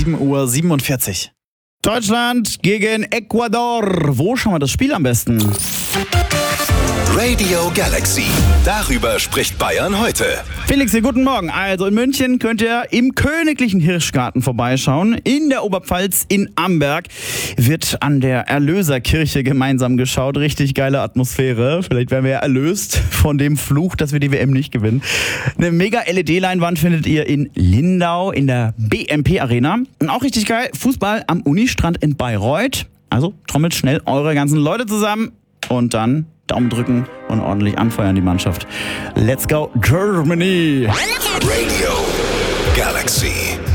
7:47 Uhr. Deutschland gegen Ecuador. Wo schauen wir das Spiel am besten? Radio Galaxy. Darüber spricht Bayern heute. Felix, hier, guten Morgen. Also in München könnt ihr im Königlichen Hirschgarten vorbeischauen. In der Oberpfalz in Amberg wird an der Erlöserkirche gemeinsam geschaut. Richtig geile Atmosphäre. Vielleicht werden wir ja erlöst von dem Fluch, dass wir die WM nicht gewinnen. Eine mega LED-Leinwand findet ihr in Lindau in der BMP Arena. Und auch richtig geil, Fußball am Unistrand in Bayreuth. Also trommelt schnell eure ganzen Leute zusammen und dann Daumen drücken und ordentlich anfeuern die Mannschaft. Let's go Germany! Radio Galaxy.